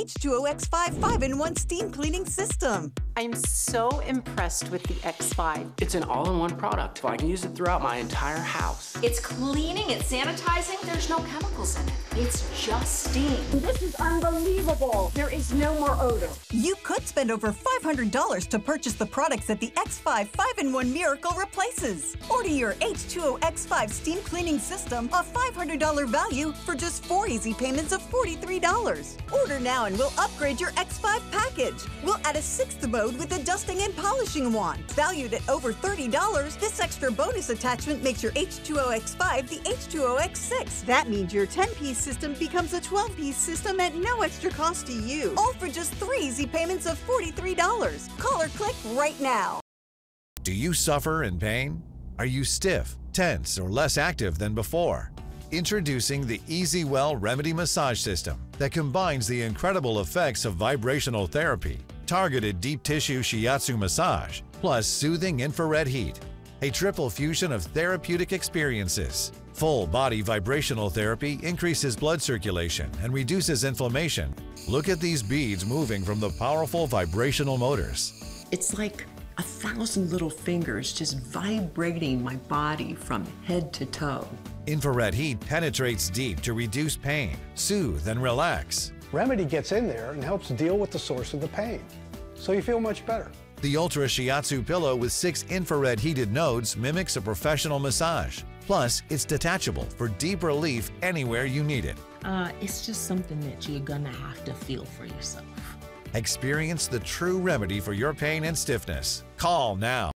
H2O X5 5-in-1 steam cleaning system. I'm so impressed with the X5. It's an all-in-one product. I can use it throughout my entire house. It's cleaning, it's sanitizing, there's no chemicals in it. It's just steam. This is unbelievable. There is no more odor. You could spend over $500 to purchase the products that the X5 5-in-1 Miracle replaces. Order your H2O X5 steam cleaning system, a $500 value, for just 4 easy payments of $43. Order now and we'll upgrade your X5 package. We'll add a 6th mode with a dusting and polishing wand. Valued at over $30, this extra bonus attachment makes your H2O X5 the H2O X6. That means your 10-piece system becomes a 12-piece system at no extra cost to you. All for just 3 easy payments of $43. Call or click right now. Do you suffer in pain? Are you stiff, tense, or less active than before? Introducing the EasyWell Remedy Massage System that combines the incredible effects of vibrational therapy, targeted deep tissue shiatsu massage, plus soothing infrared heat. A triple fusion of therapeutic experiences. Full body vibrational therapy increases blood circulation and reduces inflammation. Look at these beads moving from the powerful vibrational motors. It's like 1,000 little fingers just vibrating my body from head to toe. Infrared heat penetrates deep to reduce pain, soothe, and relax. Remedy gets in there and helps deal with the source of the pain, so you feel much better. The Ultra Shiatsu pillow with 6 infrared heated nodes mimics a professional massage. Plus, it's detachable for deep relief anywhere you need it. It's just something that you're gonna have to feel for yourself. Experience the true remedy for your pain and stiffness. Call now.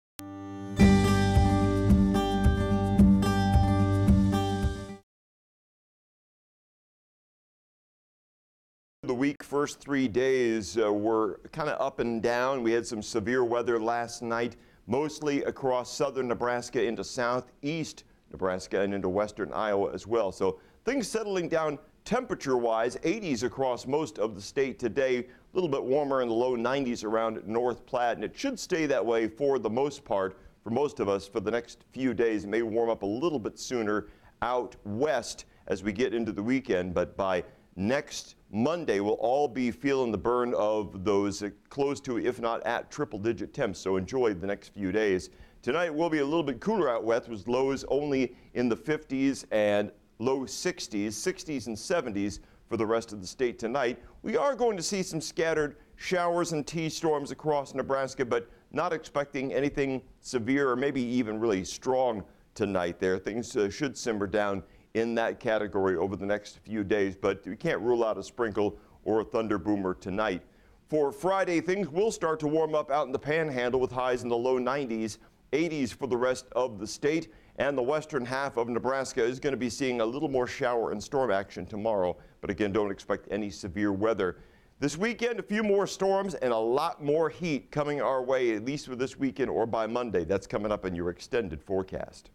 The week first 3 days were kind of up and down. We had some severe weather last night, mostly across southern Nebraska into southeast Nebraska and into western Iowa as well. So things settling down temperature-wise, 80s across most of the state today, a little bit warmer in the low 90s around North Platte, and it should stay that way for the most part for most of us for the next few days. It may warm up a little bit sooner out west as we get into the weekend, but by next Monday, we'll all be feeling the burn of those close to, if not at, triple-digit temps, so enjoy the next few days. Tonight will be a little bit cooler out west, with lows only in the 50s and low 60s, 60s and 70s for the rest of the state tonight. We are going to see some scattered showers and T-storms across Nebraska, but not expecting anything severe or maybe even really strong tonight there. Things should simmer down in that category over the next few days, but we can't rule out a sprinkle or a thunder boomer tonight. For Friday, things will start to warm up out in the Panhandle with highs in the low 90s, 80s for the rest of the state, and the western half of Nebraska is going to be seeing a little more shower and storm action tomorrow, but again, don't expect any severe weather. This weekend, a few more storms and a lot more heat coming our way, at least for this weekend or by Monday. That's coming up in your extended forecast.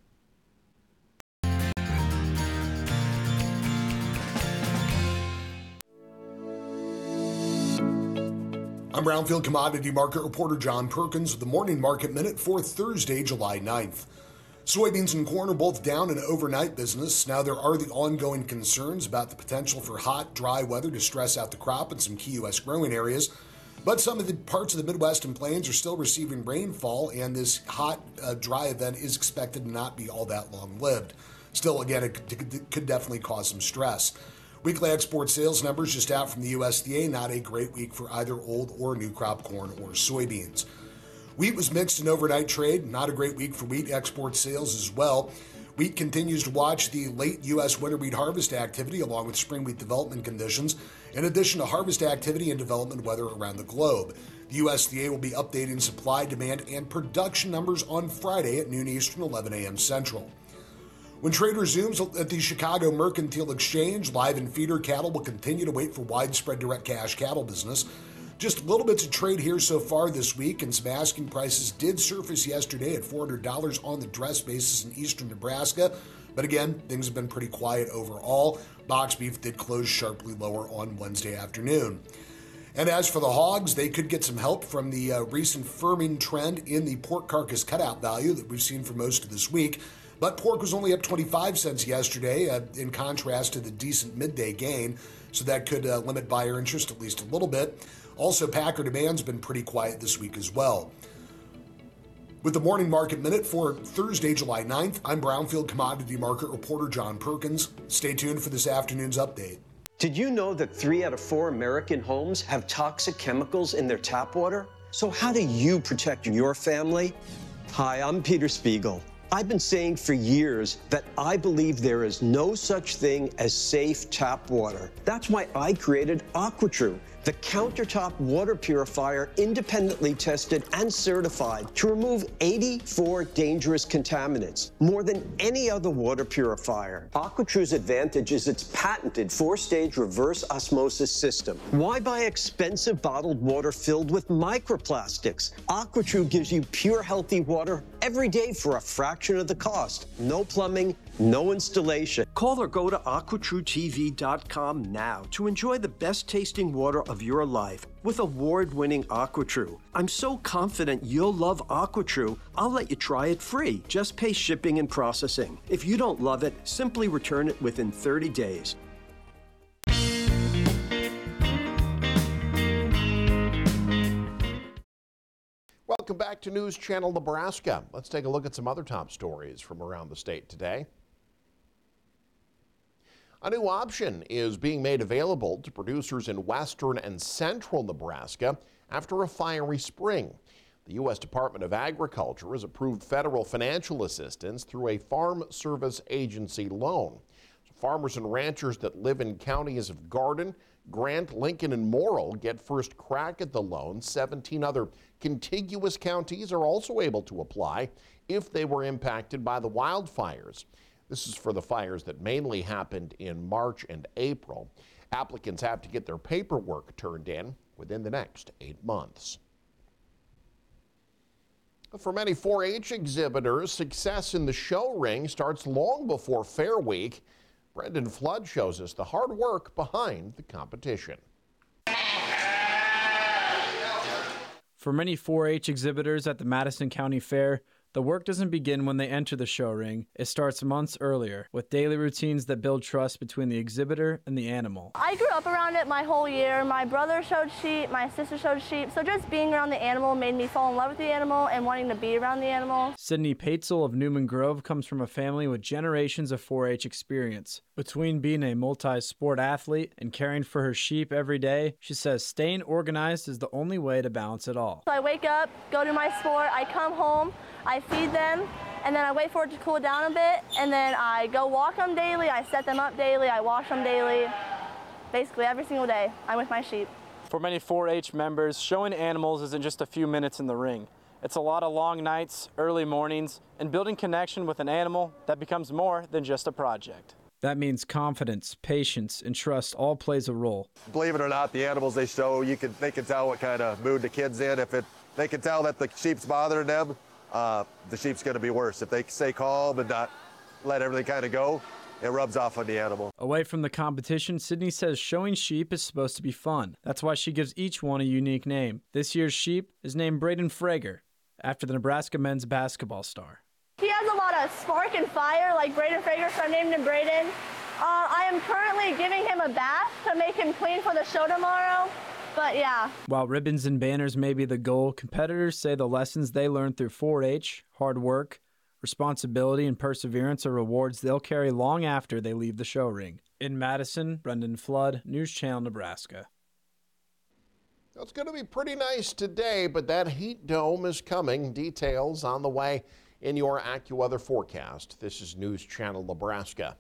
I'm Brownfield Commodity Market Reporter John Perkins with the Morning Market Minute for Thursday, July 9th. Soybeans and corn are both down in overnight business. Now, there are the ongoing concerns about the potential for hot, dry weather to stress out the crop in some key U.S. growing areas. But some of the parts of the Midwest and Plains are still receiving rainfall, and this hot, dry event is expected to not be all that long-lived. Still, again, it could definitely cause some stress. Weekly export sales numbers just out from the USDA, not a great week for either old or new crop corn or soybeans. Wheat was mixed in overnight trade, not a great week for wheat export sales as well. Wheat continues to watch the late U.S. winter wheat harvest activity along with spring wheat development conditions, in addition to harvest activity and development weather around the globe. The USDA will be updating supply, demand, and production numbers on Friday at noon Eastern, 11 a.m. Central. When trade resumes at the Chicago Mercantile Exchange, live and feeder cattle will continue to wait for widespread direct cash cattle business. Just little bits of trade here so far this week, and some asking prices did surface yesterday at $400 on the dress basis in eastern Nebraska. But again, things have been pretty quiet overall. Box beef did close sharply lower on Wednesday afternoon. And as for the hogs, they could get some help from the recent firming trend in the pork carcass cutout value that we've seen for most of this week. But pork was only up 25 cents yesterday, in contrast to the decent midday gain, so that could limit buyer interest at least a little bit. Also, packer demand's been pretty quiet this week as well. With the Morning Market Minute for Thursday, July 9th, I'm Brownfield Commodity Market reporter John Perkins. Stay tuned for this afternoon's update. Did you know that 3 out of 4 American homes have toxic chemicals in their tap water? So how do you protect your family? Hi, I'm Peter Spiegel. I've been saying for years that I believe there is no such thing as safe tap water. That's why I created AquaTrue, the countertop water purifier independently tested and certified to remove 84 dangerous contaminants, more than any other water purifier. AquaTrue's advantage is its patented 4-stage reverse osmosis system. Why buy expensive bottled water filled with microplastics? AquaTrue gives you pure, healthy water every day for a fraction of the cost. No plumbing, no installation. Call or go to AquaTrueTV.com now to enjoy the best tasting water of your life with award-winning AquaTrue. I'm so confident you'll love AquaTrue, I'll let you try it free. Just pay shipping and processing. If you don't love it, simply return it within 30 days. Welcome back to News Channel Nebraska. Let's take a look at some other top stories from around the state today. A new option is being made available to producers in western and central Nebraska after a fiery spring. The U.S. Department of Agriculture has approved federal financial assistance through a Farm Service Agency loan. So farmers and ranchers that live in counties of Garden, Grant, Lincoln, and Morrill get first crack at the loan. 17 other contiguous counties are also able to apply if they were impacted by the wildfires. This is for the fires that mainly happened in March and April. Applicants have to get their paperwork turned in within the next 8 months. For many 4-H exhibitors, success in the show ring starts long before Fair Week. Brendan Flood shows us the hard work behind the competition. For many 4-H exhibitors at the Madison County Fair, the work doesn't begin when they enter the show ring. It starts months earlier, with daily routines that build trust between the exhibitor and the animal. I grew up around it my whole year. My brother showed sheep, my sister showed sheep, so just being around the animal made me fall in love with the animal and wanting to be around the animal. Sydney Paetzel of Newman Grove comes from a family with generations of 4-H experience. Between being a multi-sport athlete and caring for her sheep every day, she says staying organized is the only way to balance it all. So I wake up, go to my sport, I come home, I feed them, and then I wait for it to cool down a bit, and then I go walk them daily, I set them up daily, I wash them daily. Basically every single day, I'm with my sheep. For many 4-H members, showing animals isn't just a few minutes in the ring. It's a lot of long nights, early mornings, and building connection with an animal that becomes more than just a project. That means confidence, patience, and trust all plays a role. Believe it or not, the animals they show, they can tell what kind of mood the kid's in. If they can tell that the sheep's bothering them, the sheep's going to be worse. If they stay calm and not let everything kind of go, it rubs off on the animal. Away from the competition, Sydney says showing sheep is supposed to be fun. That's why she gives each one a unique name. This year's sheep is named Braden Frager, after the Nebraska men's basketball star. He has a lot of spark and fire, like Braden Frager, so I named him Braden. I am currently giving him a bath to make him clean for the show tomorrow. But yeah. While ribbons and banners may be the goal, competitors say the lessons they learned through 4-H, hard work, responsibility, and perseverance are rewards they'll carry long after they leave the show ring. In Madison, Brendan Flood, News Channel, Nebraska. It's going to be pretty nice today, but that heat dome is coming. Details on the way in your AccuWeather forecast. This is News Channel Nebraska.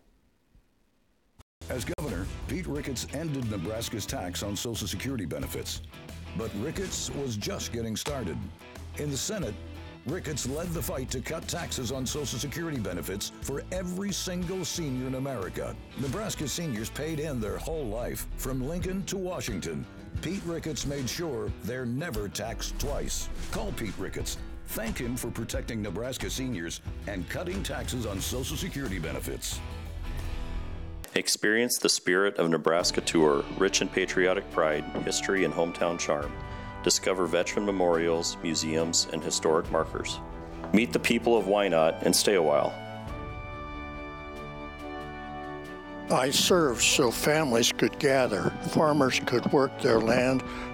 As governor, Pete Ricketts ended Nebraska's tax on Social Security benefits. But Ricketts was just getting started. In the Senate, Ricketts led the fight to cut taxes on Social Security benefits for every single senior in America. Nebraska seniors paid in their whole life, from Lincoln to Washington. Pete Ricketts made sure they're never taxed twice. Call Pete Ricketts. Thank him for protecting Nebraska seniors and cutting taxes on Social Security benefits. Experience the Spirit of Nebraska tour, rich in patriotic pride, history, and hometown charm. Discover veteran memorials, museums, and historic markers. Meet the people of Wynot and stay a while. I served so families could gather, farmers could work their land,